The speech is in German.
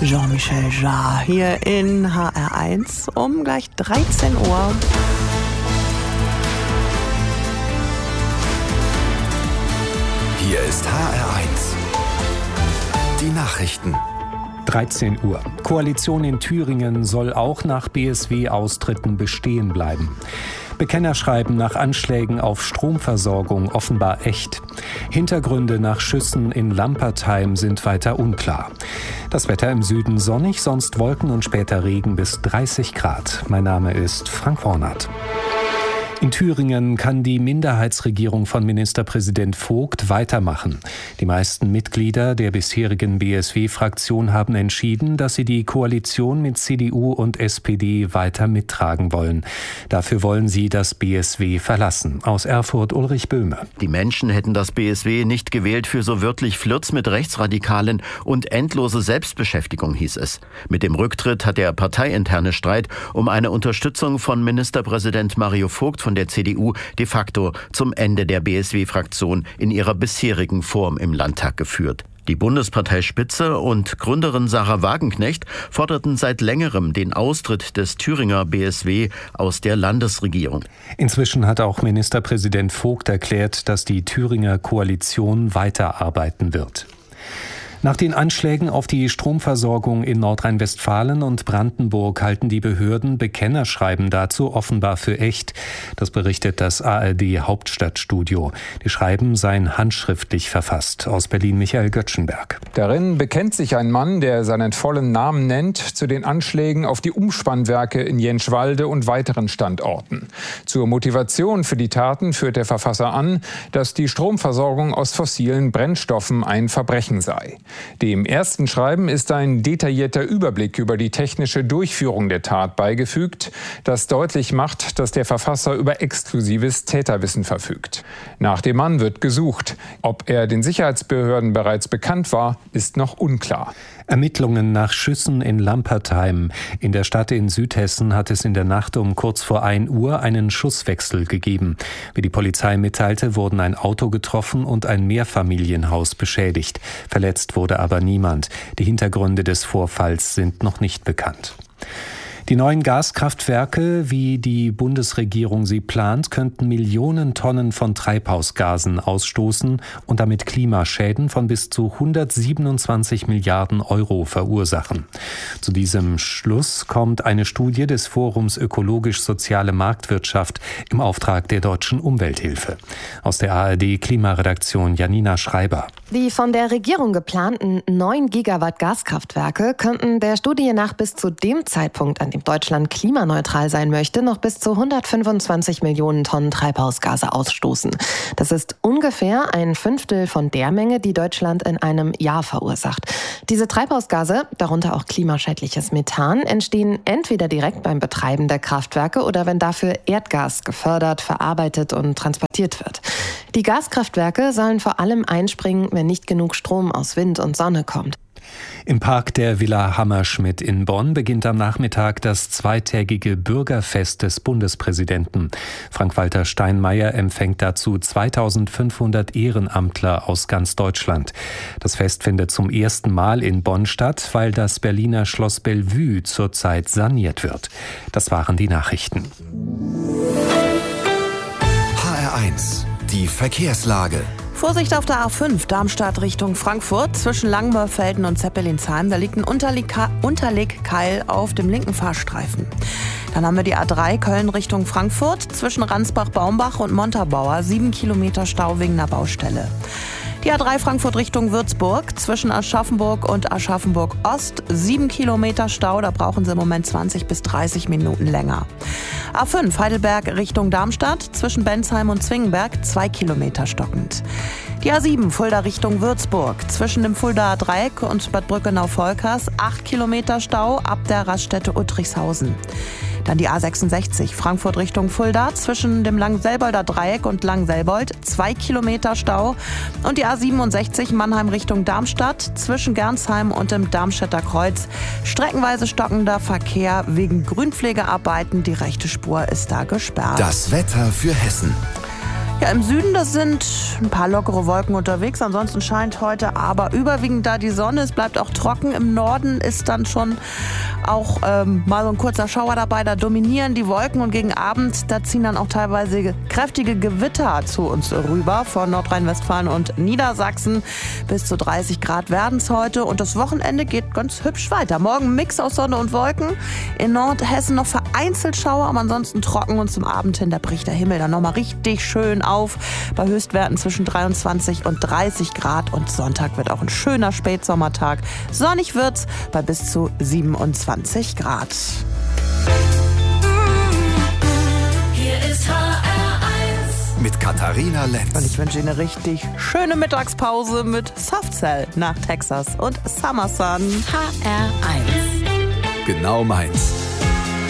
Jean-Michel Jarre hier in HR1 um gleich 13 Uhr. Hier ist HR1. Die Nachrichten. 13 Uhr. Koalition in Thüringen soll auch nach BSW-Austritten bestehen bleiben. Bekennerschreiben nach Anschlägen auf Stromversorgung offenbar echt. Hintergründe nach Schüssen in Lampertheim sind weiter unklar. Das Wetter im Süden sonnig, sonst Wolken und später Regen bis 30 Grad. Mein Name ist Frank Hornath. In Thüringen kann die Minderheitsregierung von Ministerpräsident Vogt weitermachen. Die meisten Mitglieder der bisherigen BSW-Fraktion haben entschieden, dass sie die Koalition mit CDU und SPD weiter mittragen wollen. Dafür wollen sie das BSW verlassen. Aus Erfurt Ulrich Böhme. Die Menschen hätten das BSW nicht gewählt für so wörtlich Flirts mit Rechtsradikalen und endlose Selbstbeschäftigung, hieß es. Mit dem Rücktritt hat der parteiinterne Streit um eine Unterstützung von Ministerpräsident Mario Vogt von der CDU de facto zum Ende der BSW-Fraktion in ihrer bisherigen Form im Landtag geführt. Die Bundesparteispitze und Gründerin Sarah Wagenknecht forderten seit längerem den Austritt des Thüringer BSW aus der Landesregierung. Inzwischen hat auch Ministerpräsident Vogt erklärt, dass die Thüringer Koalition weiterarbeiten wird. Nach den Anschlägen auf die Stromversorgung in Nordrhein-Westfalen und Brandenburg halten die Behörden Bekennerschreiben dazu offenbar für echt. Das berichtet das ARD-Hauptstadtstudio. Die Schreiben seien handschriftlich verfasst. Aus Berlin Michael Göttschenberg. Darin bekennt sich ein Mann, der seinen vollen Namen nennt, zu den Anschlägen auf die Umspannwerke in Jenschwalde und weiteren Standorten. Zur Motivation für die Taten führt der Verfasser an, dass die Stromversorgung aus fossilen Brennstoffen ein Verbrechen sei. Dem ersten Schreiben ist ein detaillierter Überblick über die technische Durchführung der Tat beigefügt, das deutlich macht, dass der Verfasser über exklusives Täterwissen verfügt. Nach dem Mann wird gesucht. Ob er den Sicherheitsbehörden bereits bekannt war, ist noch unklar. Ermittlungen nach Schüssen in Lampertheim. In der Stadt in Südhessen hat es in der Nacht um kurz vor 1 Uhr einen Schusswechsel gegeben. Wie die Polizei mitteilte, wurden ein Auto getroffen und ein Mehrfamilienhaus beschädigt. Verletzt wurde aber niemand. Die Hintergründe des Vorfalls sind noch nicht bekannt. Die neuen Gaskraftwerke, wie die Bundesregierung sie plant, könnten Millionen Tonnen von Treibhausgasen ausstoßen und damit Klimaschäden von bis zu 127 Milliarden Euro verursachen. Zu diesem Schluss kommt eine Studie des Forums Ökologisch-Soziale Marktwirtschaft im Auftrag der Deutschen Umwelthilfe. Aus der ARD-Klimaredaktion Janina Schreiber. Die von der Regierung geplanten 9 Gigawatt Gaskraftwerke könnten der Studie nach bis zu dem Zeitpunkt, an dem Deutschland klimaneutral sein möchte, noch bis zu 125 Millionen Tonnen Treibhausgase ausstoßen. Das ist ungefähr 1/5 von der Menge, die Deutschland in einem Jahr verursacht. Diese Treibhausgase, darunter auch klimaschädliches Methan, entstehen entweder direkt beim Betreiben der Kraftwerke oder wenn dafür Erdgas gefördert, verarbeitet und transportiert wird. Die Gaskraftwerke sollen vor allem einspringen, wenn nicht genug Strom aus Wind und Sonne kommt. Im Park der Villa Hammerschmidt in Bonn beginnt am Nachmittag das zweitägige Bürgerfest des Bundespräsidenten. Frank-Walter Steinmeier empfängt dazu 2500 Ehrenamtler aus ganz Deutschland. Das Fest findet zum ersten Mal in Bonn statt, weil das Berliner Schloss Bellevue zurzeit saniert wird. Das waren die Nachrichten. HR1, die Verkehrslage. Vorsicht auf der A5 Darmstadt Richtung Frankfurt zwischen Langenmörfelden und Zeppelinsheim. Da liegt ein Unterlegkeil auf dem linken Fahrstreifen. Dann haben wir die A3 Köln Richtung Frankfurt zwischen Ransbach-Baumbach und Montabaur. 7 Kilometer Stau wegen einer Baustelle. Die A3 Frankfurt Richtung Würzburg zwischen Aschaffenburg und Aschaffenburg-Ost. 7 Kilometer Stau, da brauchen Sie im Moment 20 bis 30 Minuten länger. A5 Heidelberg Richtung Darmstadt zwischen Bensheim und Zwingenberg. 2 Kilometer stockend. Die A7 Fulda Richtung Würzburg zwischen dem Fuldaer Dreieck und Bad Brückenau-Volkers. 8 Kilometer Stau ab der Raststätte Uttrichshausen. Dann die A66 Frankfurt Richtung Fulda zwischen dem Langselbolder Dreieck und Langselbold. 2 Kilometer Stau. Und die A67 Mannheim Richtung Darmstadt zwischen Gernsheim und dem Darmstädter Kreuz. Streckenweise stockender Verkehr wegen Grünpflegearbeiten. Die rechte Spur ist da gesperrt. Das Wetter für Hessen. Ja, im Süden, das sind ein paar lockere Wolken unterwegs. Ansonsten scheint heute aber überwiegend da die Sonne. Es bleibt auch trocken. Im Norden ist dann schon auch mal so ein kurzer Schauer dabei. Da dominieren die Wolken und gegen Abend, da ziehen dann auch teilweise kräftige Gewitter zu uns rüber. Von Nordrhein-Westfalen und Niedersachsen bis zu 30 Grad werden es heute. Und das Wochenende geht ganz hübsch weiter. Morgen ein Mix aus Sonne und Wolken. In Nordhessen noch vereinzelt Schauer, aber ansonsten trocken. Und zum Abend hin, da bricht der Himmel dann nochmal richtig schön auf. Bei Höchstwerten zwischen 23 und 30 Grad. Und Sonntag wird auch ein schöner Spätsommertag. Sonnig wird's bei bis zu 27 Grad. Hier ist HR1 mit Katharina Lenz. Und ich wünsche Ihnen eine richtig schöne Mittagspause mit Soft Cell nach Texas und Summer Sun. HR1. Genau meins.